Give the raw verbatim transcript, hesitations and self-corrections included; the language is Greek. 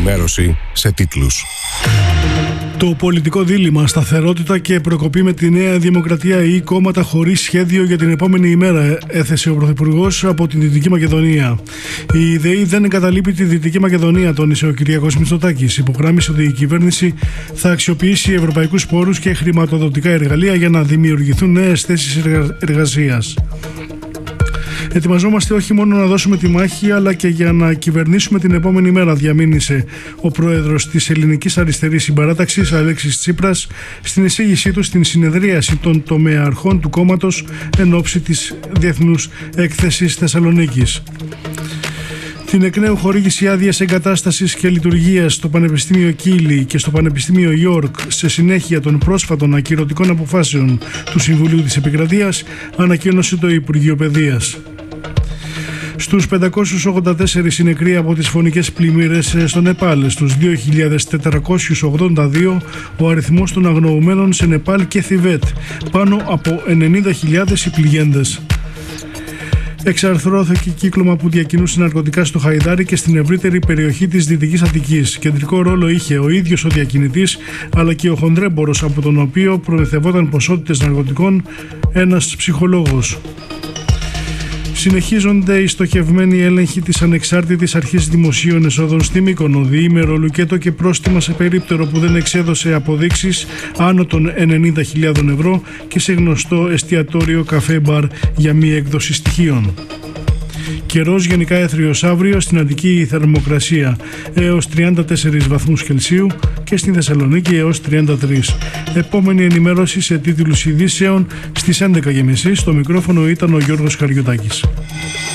ενημέρωση σε τίτλους. Το πολιτικό δίλημμα, σταθερότητα και προκοπή με τη Νέα Δημοκρατία ή κόμματα χωρίς σχέδιο για την επόμενη ημέρα, έθεσε ο Πρωθυπουργός από την Δυτική Μακεδονία. Η ΔΕΗ δεν εγκαταλείπει τη Δυτική Μακεδονία, τόνισε ο Κυριάκος Μητσοτάκης. Υπογράμμισε ότι η κυβέρνηση θα αξιοποιήσει ευρωπαϊκούς πόρους και χρηματοδοτικά εργαλεία για να δημιουργηθούν νέες θέσεις εργασίας. Ετοιμαζόμαστε όχι μόνο να δώσουμε τη μάχη, αλλά και για να κυβερνήσουμε την επόμενη μέρα, διαμήνυσε ο πρόεδρος της Ελληνικής Αριστερής Συμπαράταξης, Αλέξης Τσίπρας, στην εισήγησή του στην συνεδρίαση των τομεαρχών του κόμματος εν ώψη της Διεθνούς Έκθεσης Θεσσαλονίκης. Την εκ νέου χορήγηση άδειας εγκατάστασης και λειτουργίας στο Πανεπιστήμιο Κίλι και στο Πανεπιστήμιο Ιόρκ σε συνέχεια των πρόσφατων ακυρωτικών αποφάσεων του Συμβουλίου της Επικρατείας ανακοίνωσε το Υπουργείο Παιδείας. Στους πεντακόσιους ογδόντα τέσσερα νεκροί από τις φωνικές πλημμύρες στο Νεπάλ, στους δύο χιλιάδες τετρακόσιους ογδόντα δύο ο αριθμός των αγνοωμένων σε Νεπάλ και Θιβέτ, πάνω από ενενήντα χιλιάδες οι πληγέντες. Εξαρθρώθηκε κύκλωμα που διακινούσε ναρκωτικά στο Χαϊδάρι και στην ευρύτερη περιοχή της Δυτικής Αττικής. Κεντρικό ρόλο είχε ο ίδιος ο διακινητής, αλλά και ο χονδρέμπορος από τον οποίο προμηθευόταν ποσότητες ναρκωτικών, ένας ψυχολόγος. Συνεχίζονται οι στοχευμένοι έλεγχοι της Ανεξάρτητης Αρχής Δημοσίων Εσόδων στη Μύκονο, διήμερο λουκέτο και πρόστιμα σε περίπτερο που δεν εξέδωσε αποδείξεις άνω των ενενήντα χιλιάδων ευρώ και σε γνωστό εστιατόριο καφέ μπαρ για μη έκδοση στοιχείων. Καιρός γενικά έθριος αύριο, στην Αττική η θερμοκρασία έως τριάντα τέσσερις βαθμούς Κελσίου και στην Θεσσαλονίκη έως τριάντα τρεις. Επόμενη ενημέρωση σε τίτλους ειδήσεων στις έντεκα και μισή. Στο μικρόφωνο ήταν ο Γιώργος Καριωτάκης.